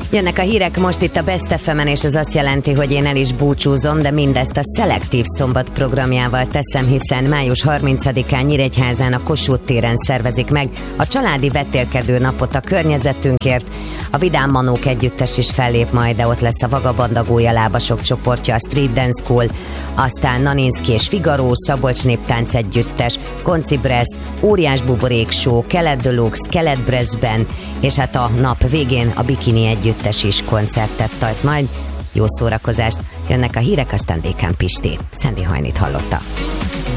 Jönnek a hírek most itt a Best FM-en, és ez azt jelenti, hogy én el is búcsúzom, de mindezt a Szelektív Szombat programjával teszem, hiszen május 30-án Nyíregyházán a Kossuth téren szervezik meg a családi vetélkedő napot a környezetünkért. A Vidám Manók együttes is fellép majd, de ott lesz a Vagabanda Gólyalábasok csoportja, a Street Dance School, aztán Naninszki és Figaro, Szabolcs Néptánc együttes, Konci Bresz, Óriás Buborék Show, Kelet Deluxe, Kelet Breszben, és hát a nap végén a Bikini együttes is koncertet tart majd. Jó szórakozást! Jönnek a hírek, aztán Dékán Pisti. Szendi Hajnit hallotta.